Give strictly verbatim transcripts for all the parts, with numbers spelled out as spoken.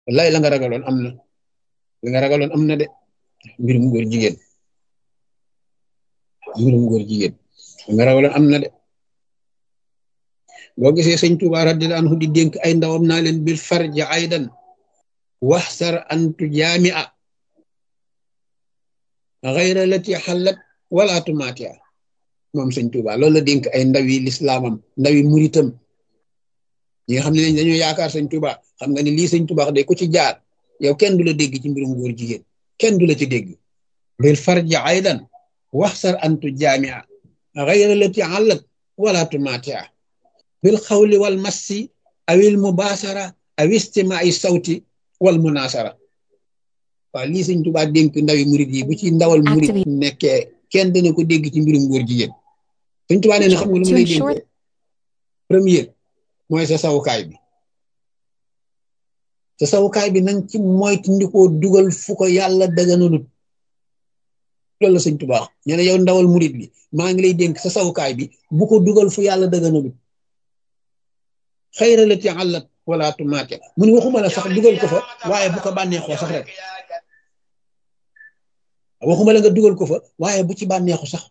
wallaay la nga ragaloon am na la nga ragaloon am na de mbirum góor jigéen mbirum góor jigéen la nga ragaloon am na de boo gisee sëñ Tuubaa radiyallaahu anhu di dénk ay ndawam naa leen bil farja aydan waxsar antu jaamia xayra lati xallat wala tumatia moom sëñ Tuubaa loolu la dénk ay ndawi lislaamam ndawi muritam ñi nga xam ne dañoo yaakaar sëñ Tuubaa xam nga ni lii sëñ Tuubaa de ku ci jaar yow kenn du la dégg ci mbirum góor jigéen kenn du la ci dégg bil farja aydan waxsar antu jaamia xayra lati xallat wala tumatia bil xawli wal massi awil mubaasara aw istimaai sawti wal munaasara waaw lii sëñ Tuubaa dénk ndawi murit yi bu ci ndawal murit nekkee kenn dana ko dégg ci mbirum góor jigéen sëñ Tuubaa nee na xam nga lu mu lay dénkee premier mooy sa sawukaay bi sa sawukaay bi nañ ci moytandikoo dugal fu ko yàlla daganalut loolu la sëñ Tuubaa nee na yow ndawal murit bi maa ngi lay dénk sa sawukaay bi bu ko dugal fu yàlla daganalut xayra lati àllat wala tumaate mu ni waxuma la sax dugal ko fa waaye bu ko bànneexoo sax rek waxuma la nga dugal ko fa waaye bu ci bànneexu sax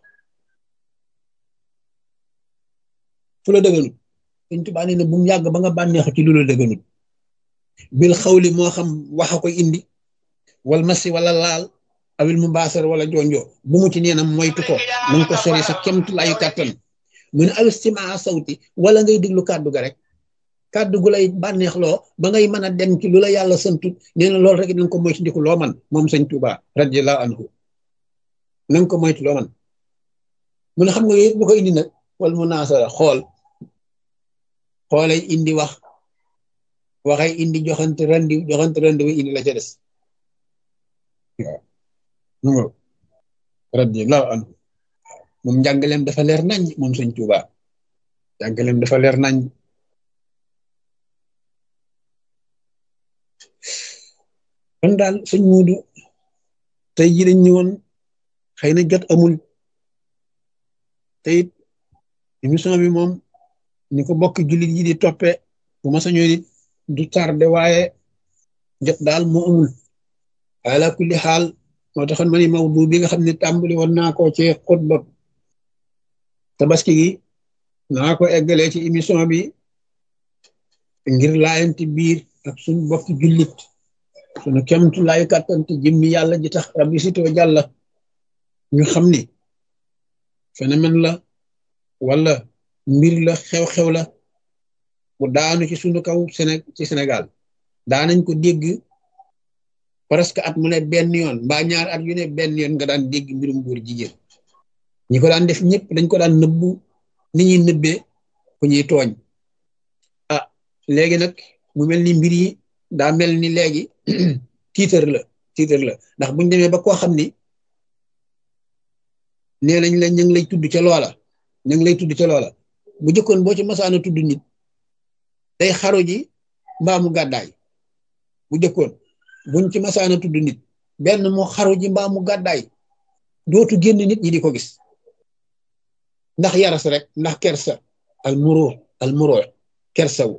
fu la dëgganut Sëñ Tuubaa nee na bu mu yàgg ba nga bànneexu ci lu la dëgganut bil xawli moo xam waxa koy indi wal masi wala laal awil mu baasar wala jonjo bu mu ci nee na moytu ko nanga ko sori sa kemtu laayu kàttan mu ne alistimaa sawti wala ngay diglu kàddu ga rek kàddu gu lay bànneexloo ba ngay mën a dem ci lu la yàlla santut nee na loolu rek nanga ko moytu ndiku loo man moom sëñ Tuubaa radiyallaahu anhu nanga ko moytu loo man mu ne xam nga yëpp bu ko indi nag wal mu naasara xool xoolay indi wax waxay indi joxante rendi joxante rendi wa indi la ca des waaw nungo radiyallaahu anhu moom njàngaleem dafa leer nañ moom sëñ Tuubaa njàngaleem dafa leer nañ kon daal sëñ Muudu tey ji dañ ñëwoon xëy na jot amul te it émission bi moom ni ko bokk jullit yi di toppe bu ma sañoo nit du tardé waaye jot daal moo amul ala kulli xaal moo taxoon ma ni mawdu bi nga xam ne tàmbali woon naa ko ci xutba tabaski gi naa ko eggalee ci émission bi ngir laayanti biir ak suñ bokk jullit suñu kemtu laayu kàttante jëmmi yàlla ji tax rabbi sito jàlla ñu xam ni phénomène la wala mbir la xew-xew la bu daanu ci suñu kaw Séné ci Sénégal daanañ ko dégg presque at mu ne benn yoon mbaa ñaar at yu ne benn yoon nga daan dégg mbirum góor jigéen ñi ko daan def ñëpp dañ ko daan nëbbu ni ñuy nëbbee ku ñuy tooñ ah léegi nag mu mel ni mbir yi daa mel ni léegi tiitër la tiitër la ndax buñ demee ba koo xam ni nee nañ la ñu ngi lay tudd ca loola ñu ngi lay tudd ca loola bu jëkkoon boo ci masaana tudd nit day xaru ji mbaa mu gàddaay bu jëkkoon buñ ci masaana tudd nit benn mu xaru ji mbaa mu gàddaay dootu génn nit ñi di ko gis ndax yaras rek ndax kersa al muro al muro kersawu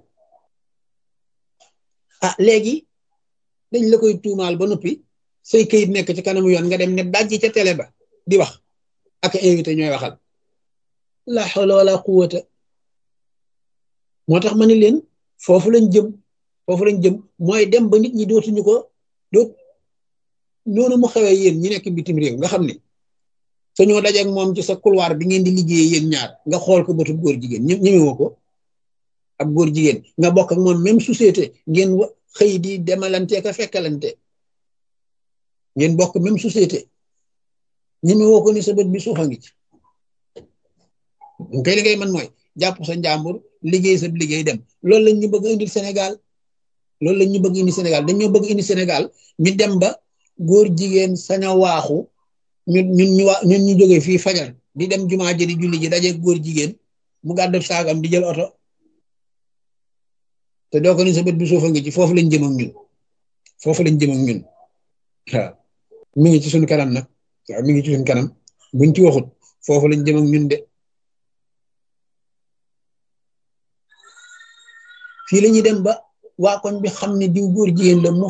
ah léegi dañ la koy tuumaal ba noppi say këyit nekk ci kanamu yoon nga dem ne dajji ca télé ba di wax ak invité ñooy waxal la hawla wala quwwata moo tax ma ni leen foofu lañ jëm foofu lañ jëm mooy dem ba nit ñi dootuñu ko doot noonu mu xewee yéen ñi nekk bitim réew nga xam ne sañoo dajeeg moom ci sa couloir bi ngeen di liggéeyee yéen ñaar nga xool ko bëtub góor jigéen ñë ñëmewoo ko ab góor jigéen nga bokk ak moom même société ngeen xëy di demalante ka fekkalante ngeen bokk même société ñëmewoo ko ni sa bët bi suufa ngi ci nga koy liggéey man mooy jàpp sa njàmbur liggéey sa liggéey dem loolu lañ ñu bëgg indi Sénégal loolu lañ ñu bëgg indi Sénégal dañoo bëgg indi Sénégal ñu dem ba góor jigéen sañ a waaxu ñun ñun ñu waa ñun ñu jógee fii fajar di dem jumaa ji di julli ji daje góor jigéen mu gàddu saagam di jël oto te doo ko ni sa bët bi suufa ngi ci foofu lañ jëm ak ñun foofu lañ jëm ak ñun waaw mi ngi ci suñu kanam nag waaw mi ngi ci suñu kanam buñ ci waxut foofu lañ jëm ak ñun de fii la ñuy dem ba waa koñ bi xam ne diw góor jigéen la mu